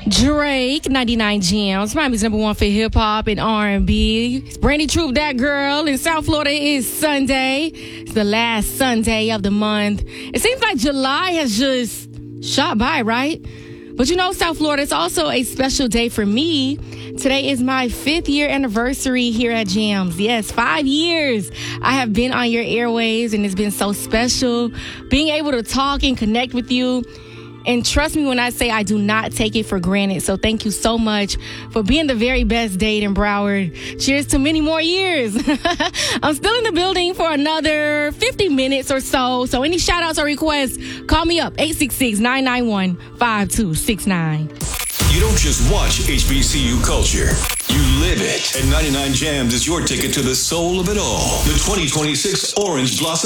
Drake, 99 Gems, Miami's number one for hip hop and R&B. Brandy Troop, that girl in South Florida. Is Sunday. It's the last Sunday of the month. It seems like July has just shot by, right? But you know, South Florida, it's also a special day for me. Today is my 5th year anniversary here at Jams. Yes, 5 years I have been on your airwaves, and it's been so special being able to talk and connect with you. And trust me when I say I do not take it for granted. So thank you so much for being the very best date in Broward. Cheers to many more years. I'm still in the building for another 50 minutes or so. So any shout outs or requests, call me up 866-991-5269. You don't just watch HBCU culture. You live it. And 99 Jams is your ticket to the soul of it all. The 2026 Orange Blossom